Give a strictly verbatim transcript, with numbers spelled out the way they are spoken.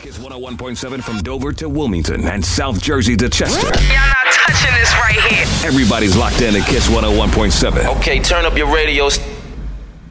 Kiss one oh one point seven from Dover to Wilmington and South Jersey to Chester. Y'all not touching this right here. Everybody's locked in to Kiss one oh one point seven. Okay, turn up your radios.